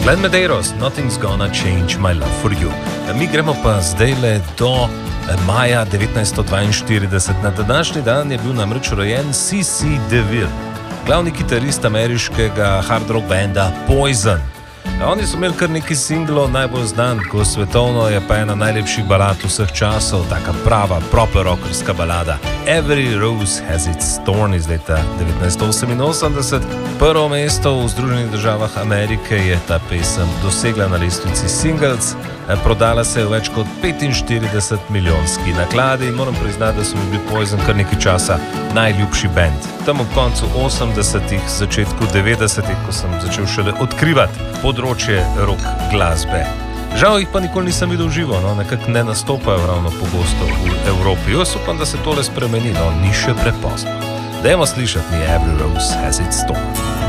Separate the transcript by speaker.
Speaker 1: Glenn Medeiros, Nothing's Gonna Change My Love For You. Mi gremo pa zdaj le do maja 1942. Na današnji dan je bil namreč rojen C.C. DeVille, glavni kitarist ameriškega hard rock benda Poison. Oni so imeli kar nekaj singlov, najbolj znan kot svetovno je pa ena najlepših balad vseh časov, taka prava, proper rockerska balada Every Rose Has Its Thorn iz leta 1988. Prvo mesto v Združenih državah Amerike je ta pesem dosegla na lestvici singles, prodala se je v več kot 45 milijonski nakladi in moram priznati, da so mi bili Poison kar nekaj časa najljubši band. Tam v koncu 80-ih, začetku 90-ih, ko sem začel šele odkrivati področje rock glasbe. Žal jih pa nikoli nisem videl živo, nekako ne nastopajo ravno pogosto v Evropi. Jaz upam, da se tole spremeni, ni še prepozno. Dajmo slišati mi Every Rose Has Its Thorn.